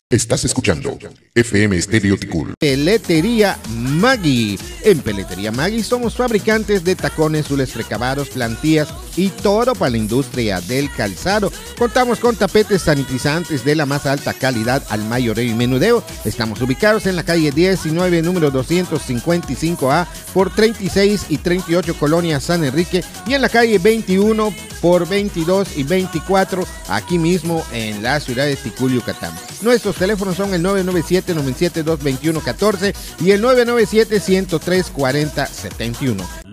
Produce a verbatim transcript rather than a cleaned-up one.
Estás escuchando F M Estéreo Ticul. Peletería Maggi. En Peletería Maggi somos fabricantes de tacones, zules precabados, plantillas y todo para la industria del calzado. Contamos con tapetes sanitizantes de la más alta calidad al mayoreo y menudeo. Estamos ubicados en la calle diecinueve, número doscientos cincuenta y cinco A por treinta y seis y treinta y ocho, Colonia San Enrique, y en la calle veintiuno por veintidós y veinticuatro, aquí mismo en la ciudad de Ticul, Yucatán. Nuestros teléfonos son el nueve nueve siete, nueve siete dos, dos uno uno cuatro y el nueve nueve siete, uno cero tres, cuatro cero siete uno.